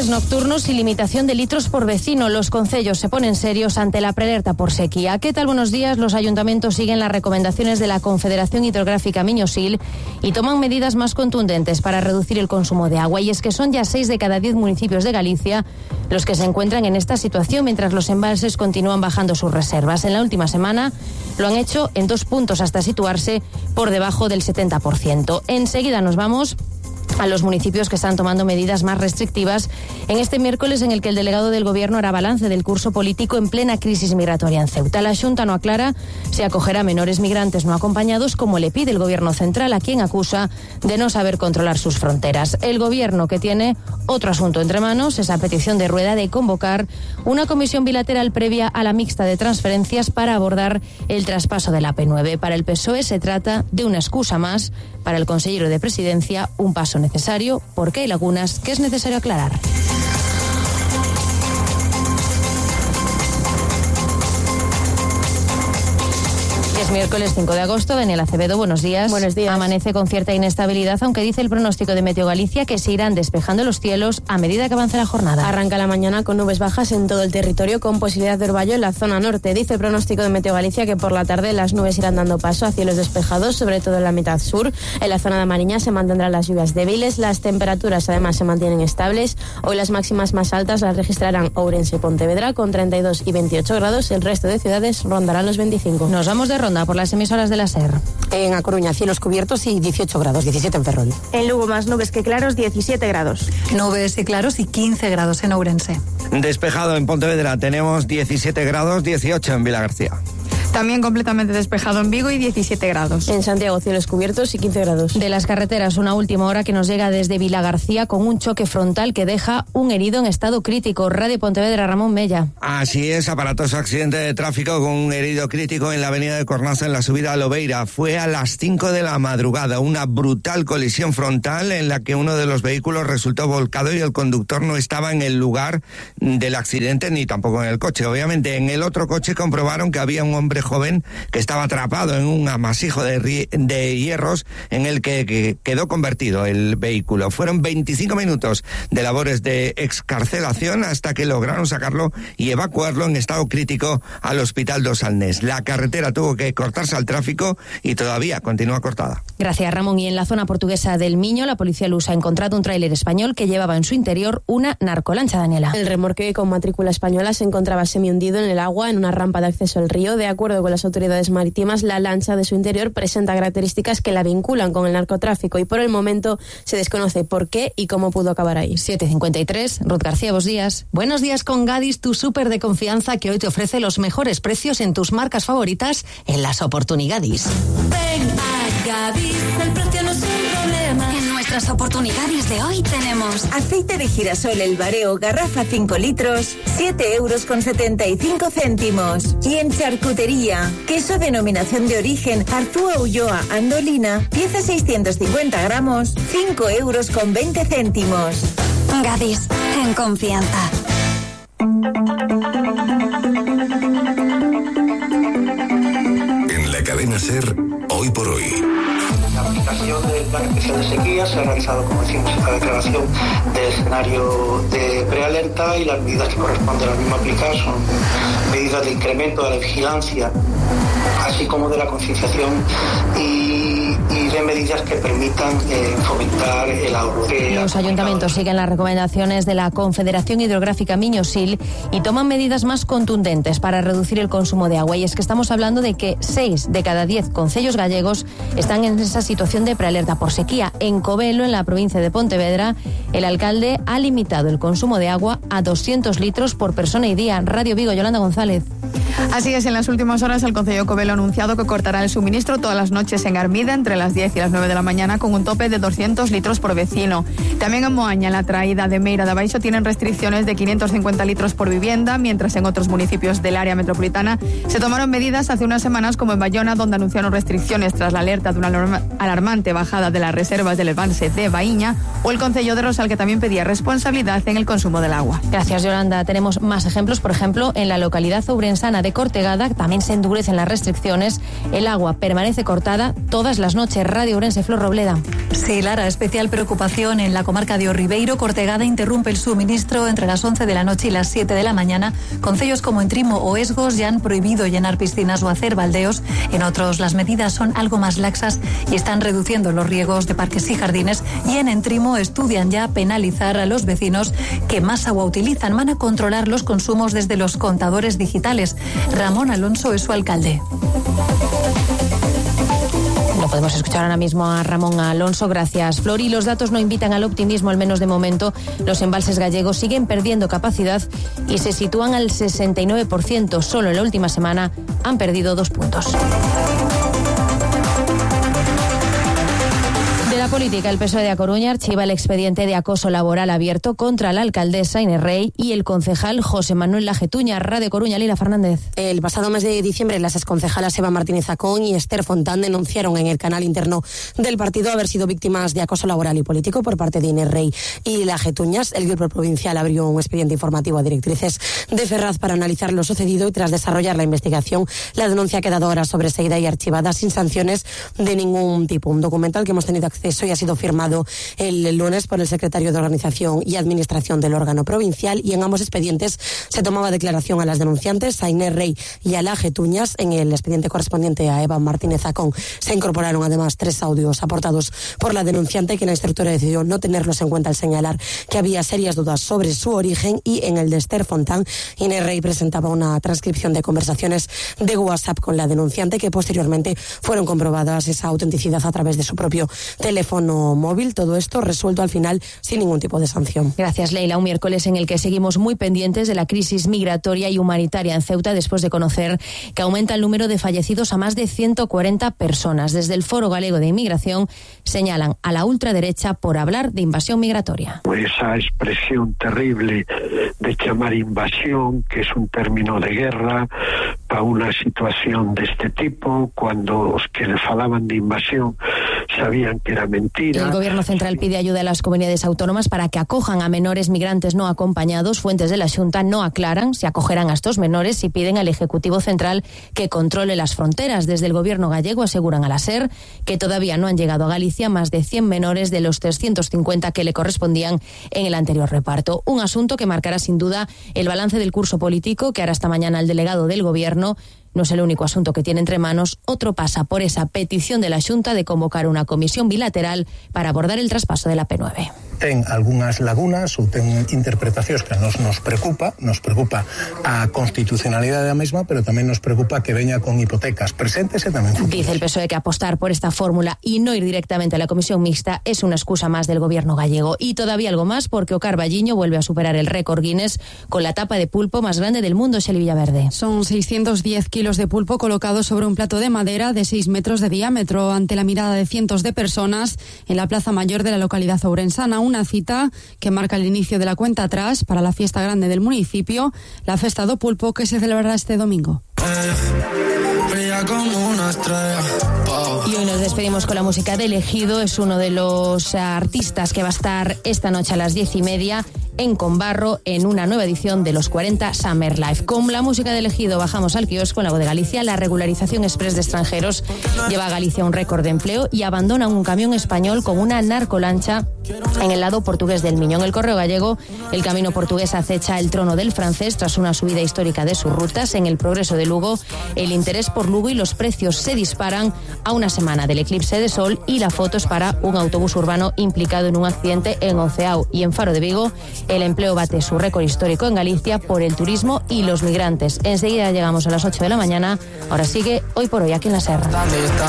toques nocturnos y limitación de litros por vecino. Los concellos se ponen serios ante la prealerta por sequía. ¿Qué tal? Buenos días. Los ayuntamientos siguen las recomendaciones de la Confederación Hidrográfica Miño-Sil y toman medidas más contundentes para reducir el consumo de agua. Y es que son ya 6 de cada 10 municipios de Galicia los que se encuentran en esta situación, mientras los embalses continúan bajando sus reservas. En la última semana lo han hecho en 2 puntos hasta situarse por debajo del 70%. Enseguida nos vamos a los municipios que están tomando medidas más restrictivas en este miércoles en el que el delegado del Gobierno hará balance del curso político en plena crisis migratoria en Ceuta. La Xunta no aclara si acogerá a menores migrantes no acompañados, como le pide el Gobierno central, a quien acusa de no saber controlar sus fronteras. El Gobierno, que tiene otro asunto entre manos, esa petición de Rueda de convocar una comisión bilateral previa a la mixta de transferencias para abordar el traspaso de la P9. Para el PSOE se trata de una excusa más, para el consejero de Presidencia un paso necesario, porque hay lagunas que es necesario aclarar. Es miércoles 5 de agosto. Daniel Acevedo, buenos días. Buenos días. Amanece con cierta inestabilidad, aunque dice el pronóstico de Meteo Galicia que se irán despejando los cielos a medida que avance la jornada. Arranca la mañana con nubes bajas en todo el territorio, con posibilidad de orvallo en la zona norte. Dice el pronóstico de Meteo Galicia que por la tarde las nubes irán dando paso a cielos despejados, sobre todo en la mitad sur. En la zona de Mariña se mantendrán las lluvias débiles. Las temperaturas además se mantienen estables. Hoy las máximas más altas las registrarán Ourense y Pontevedra con 32 y 28 grados. El resto de ciudades rondarán los 25. Nos vamos de ronda por las emisoras de la SER. En A Coruña, cielos cubiertos y 18 grados, 17 en Ferrol. En Lugo, más nubes que claros, 17 grados. Nubes y claros y 15 grados en Ourense. Despejado en Pontevedra, tenemos 17 grados, 18 en Vilagarcía. También completamente despejado en Vigo y 17 grados. En Santiago, cielos cubiertos y 15 grados. De las carreteras, una última hora que nos llega desde Vilagarcía con un choque frontal que deja un herido en estado crítico. Radio Pontevedra, Ramón Mella. Así es, aparatoso accidente de tráfico con un herido crítico en la avenida de Cornaza en la subida a Lobeira. Fue a las 5 de la madrugada, una brutal colisión frontal en la que uno de los vehículos resultó volcado y el conductor no estaba en el lugar del accidente ni tampoco en el coche. Obviamente, en el otro coche comprobaron que había un hombre joven que estaba atrapado en un amasijo de hierros en el que quedó convertido el vehículo. Fueron 25 minutos de labores de excarcelación hasta que lograron sacarlo y evacuarlo en estado crítico al Hospital dos Salnés. La carretera tuvo que cortarse al tráfico y todavía continúa cortada. Gracias, Ramón. Y en la zona portuguesa del Miño, la policía lusa ha encontrado un tráiler español que llevaba en su interior una narcolancha, Daniela. El remolque con matrícula española se encontraba semihundido en el agua en una rampa de acceso al río. De acuerdo con las autoridades marítimas, la lancha de su interior presenta características que la vinculan con el narcotráfico y por el momento se desconoce por qué y cómo pudo acabar ahí. 7:53, Ruth García, buenos días. Buenos días con Gadis, tu súper de confianza que hoy te ofrece los mejores precios en tus marcas favoritas en las oportunidades. Ven a Gadis, el precio no es un problema. En nuestras oportunidades de hoy tenemos aceite de girasol El Bareo, garrafa 5 litros, 7,75 €. Y en charcutería, queso denominación de origen Arzúa Ulloa Andolina, pieza 650 gramos, 5,20 €. Gadis, en confianza. En la cadena SER, hoy por hoy. La aplicación del plan especial de sequía se ha realizado, como decimos, esta declaración del escenario de prealerta y las medidas que corresponden a la misma aplicar son medidas de incremento de la vigilancia, así como de la concienciación y de medidas que permitan fomentar el ahorro. Los ayuntamientos siguen las recomendaciones de la Confederación Hidrográfica Miño-Sil y toman medidas más contundentes para reducir el consumo de agua. Y es que estamos hablando de que 6 de cada 10 concellos gallegos están en esa situación de prealerta por sequía. En Covelo, en la provincia de Pontevedra, el alcalde ha limitado el consumo de agua a 200 litros por persona y día. Radio Vigo, Yolanda González. Así es, en las últimas horas el Concello de Covelo ha anunciado que cortará el suministro todas las noches en Armida entre las 10 y las 9 de la mañana con un tope de 200 litros por vecino. También en Moaña, en la traída de Meira de Abaixo, tienen restricciones de 550 litros por vivienda, mientras en otros municipios del área metropolitana se tomaron medidas hace unas semanas, como en Bayona, donde anunciaron restricciones tras la alerta de una alarmante bajada de las reservas del embalse de Baíña, o el Concello de Rosal, que también pedía responsabilidad en el consumo del agua. Gracias, Yolanda. Tenemos más ejemplos. Por ejemplo, en la localidad ourensana de Cortegada también se endurecen las restricciones. El agua permanece cortada todas las noches. Radio Ourense, Flor Robleda. Sí, Lara, especial preocupación en la comarca de Orribeiro. Cortegada interrumpe el suministro entre las 11 de la noche y las 7 de la mañana. Concellos como Entrimo o Esgos ya han prohibido llenar piscinas o hacer baldeos. En otros, las medidas son algo más laxas y están reduciendo los riegos de parques y jardines. Y en Entrimo estudian ya penalizar a los vecinos que más agua utilizan. Van a controlar los consumos desde los contadores digitales. Ramón Alonso es su alcalde. Lo podemos escuchar ahora mismo a Ramón Alonso. Gracias, Flor. Y los datos no invitan al optimismo, al menos de momento. Los embalses gallegos siguen perdiendo capacidad y se sitúan al 69%. Solo en la última semana han perdido 2 puntos. De la política, el PSOE de A Coruña archiva el expediente de acoso laboral abierto contra la alcaldesa Inés Rey y el concejal José Manuel Lajetuña. Radio Coruña, Lila Fernández. El pasado mes de diciembre, las exconcejalas Eva Martínez Zacón y Esther Fontán denunciaron en el canal interno del partido haber sido víctimas de acoso laboral y político por parte de Inés Rey y Lajetuñas. El grupo provincial abrió un expediente informativo a directrices de Ferraz para analizar lo sucedido y tras desarrollar la investigación, la denuncia ha quedado ahora sobreseída y archivada sin sanciones de ningún tipo. Un documental que hemos tenido acceso y ha sido firmado el lunes por el secretario de Organización y Administración del órgano provincial, y en ambos expedientes se tomaba declaración a las denunciantes, a Inés Rey y a Lajetuñas. En el expediente correspondiente a Eva Martínez Zacón se incorporaron además 3 audios aportados por la denunciante, que la instructora decidió no tenerlos en cuenta al señalar que había serias dudas sobre su origen, y en el de Esther Fontán, Inés Rey presentaba una transcripción de conversaciones de WhatsApp con la denunciante que posteriormente fueron comprobadas esa autenticidad a través de su propio teléfono móvil. Todo esto resuelto al final sin ningún tipo de sanción. Gracias, Leila. Un miércoles en el que seguimos muy pendientes de la crisis migratoria y humanitaria en Ceuta, después de conocer que aumenta el número de fallecidos a más de 140 personas. Desde el Foro Galego de Inmigración señalan a la ultraderecha por hablar de invasión migratoria. Esa expresión terrible de llamar invasión, que es un término de guerra para una situación de este tipo, cuando los que le falaban de invasión sabían que era mentira. El Gobierno central pide ayuda a las comunidades autónomas para que acojan a menores migrantes no acompañados. Fuentes de la Xunta no aclaran si acogerán a estos menores y piden al Ejecutivo Central que controle las fronteras. Desde el Gobierno gallego aseguran a la SER que todavía no han llegado a Galicia más de 100 menores de los 350 que le correspondían en el anterior reparto. Un asunto que marcará sin duda el balance del curso político que hará esta mañana el delegado del Gobierno. No es el único asunto que tiene entre manos. Otro pasa por esa petición de la Xunta de convocar una comisión bilateral para abordar el traspaso de la P9. Ten algunhas lagunas ou ten interpretacións que nos preocupa a constitucionalidade da mesma, pero tamén nos preocupa que veña con hipotecas presentes e tamén futuras. Dice el PSOE que apostar por esta fórmula y no ir directamente a la comisión mixta es una excusa más del Gobierno gallego. Y todavía algo más, porque o Carballiño vuelve a superar el récord Guinness con la tapa de pulpo más grande del mundo. Xeli Villaverde. Son 610 kilos de pulpo colocados sobre un plato de madera de 6 metros de diámetro ante la mirada de cientos de personas en la Plaza Mayor de la localidad ourensana. Una cita que marca el inicio de la cuenta atrás para la fiesta grande del municipio, la Festa do Pulpo, que se celebrará este domingo. Y hoy nos despedimos con la música de Elegido. Es uno de los artistas que va a estar esta noche a las 10:30 en Conbarro en una nueva edición de los 40 Summer Life. Con la música de Elegido bajamos al kiosco en la Voz de Galicia. La regularización express de extranjeros lleva a Galicia un récord de empleo y abandonan un camión español con una narcolancha en el lado portugués del Miño. En el Correo Gallego, el camino portugués acecha el trono del francés tras una subida histórica de sus rutas. En el Progreso de Lugo, el interés por Lugo y los precios se disparan a una semana del eclipse de sol, y la foto es para un autobús urbano implicado en un accidente en Onceao. Y en Faro de Vigo, el empleo bate su récord histórico en Galicia por el turismo y los migrantes. Enseguida llegamos a las 8 de la mañana. Ahora sigue Hoy por Hoy aquí en la Serra.